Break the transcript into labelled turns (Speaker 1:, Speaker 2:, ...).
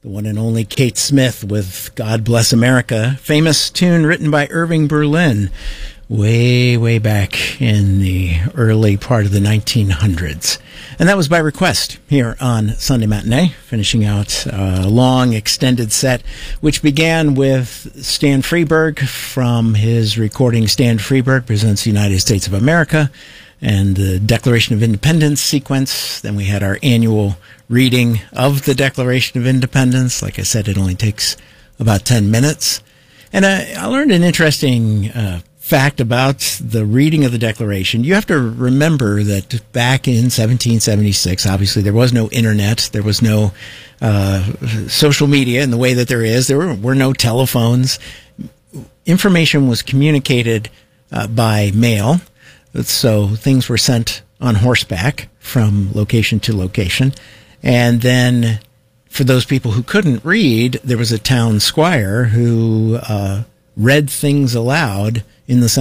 Speaker 1: the one and only Kate Smith with God Bless America, famous tune written by Irving Berlin way back in the early part of the 1900s. And that was by request here on Sunday Matinee, finishing out a long extended set, which began with Stan Freberg from his recording Stan Freberg Presents the United States of America and the Declaration of Independence sequence. Then we had our annual reading of the Declaration of Independence. Like I said, it only takes about 10 minutes. And I learned an interesting fact about the reading of the Declaration. You have to remember that back in 1776, obviously there was no internet, there was no social media in the way that there is. There were no telephones. Information was communicated by mail, so things were sent on horseback from location to location. And then for those people who couldn't read, there was a town squire who read things aloud in the